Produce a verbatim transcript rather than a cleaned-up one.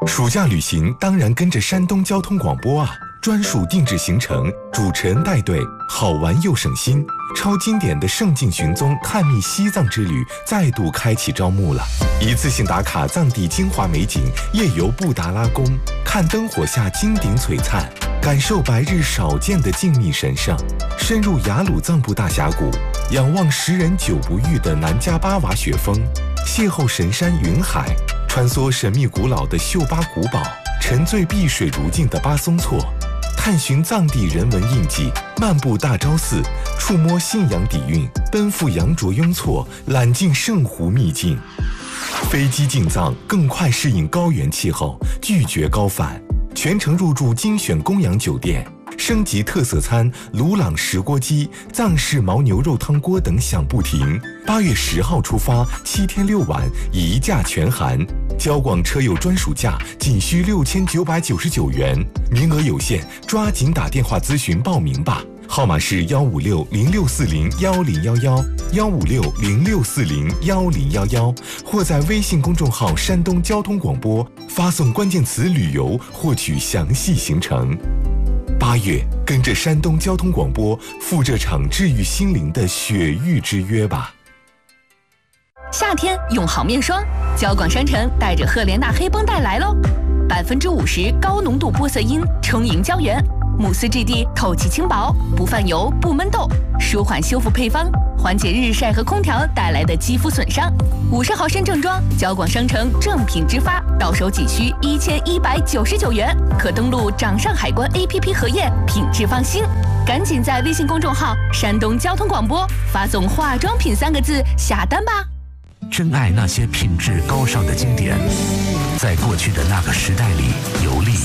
暑假旅行当然跟着山东交通广播啊！专属定制行程，主持人带队，好玩又省心。超经典的圣境寻踪探秘西藏之旅再度开启招募了，一次性打卡藏地精华美景，夜游布达拉宫，看灯火下金顶璀璨，感受白日少见的静谧神圣，深入雅鲁藏布大峡谷，仰望时人久不遇的南迦巴瓦雪峰，邂逅神山云海，穿梭神秘古老的秀巴古堡，沉醉碧水如镜的巴松措，探寻藏地人文印记，漫步大昭寺，触摸信仰底蕴，奔赴羊卓雍措，揽尽圣湖秘境。飞机进藏，更快适应高原气候，拒绝高反，全程入住精选供养酒店，升级特色餐鲁朗石锅鸡、藏式牦牛肉汤锅等享不停。八月十号出发，七天六晚，一价全含。交广车友专属价仅需六千九百九十九元，名额有限，抓紧打电话咨询报名吧。号码是幺五六零六四零幺零幺幺幺五六零六四零幺零幺幺，或在微信公众号山东交通广播发送关键词旅游获取详细行程。八月，跟着山东交通广播赴这场治愈心灵的雪域之约吧。 夏天用好面霜，交广商城带着赫莲娜黑绷带来喽，百分之五十高浓度玻色因充盈胶原，慕斯质地透气轻薄，不泛油不闷痘，舒缓修复配方，缓解日晒和空调带来的肌肤损伤。五十毫升正装，交广商城正品直发，到手仅需一千一百九十九元，可登录掌上海关 A P P 核验，品质放心。赶紧在微信公众号山东交通广播发送化妆品三个字下单吧。 珍爱那些品质高尚的经典，在过去的那个时代里游历，